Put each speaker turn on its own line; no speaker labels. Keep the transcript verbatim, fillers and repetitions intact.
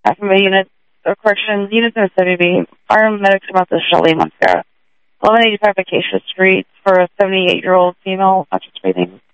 F M A units or corrections, units in the W B. Armed medics about the Shelley Monstera. eleven eighty-five Acacia Street for a seventy-eight-year-old female, not just breathing.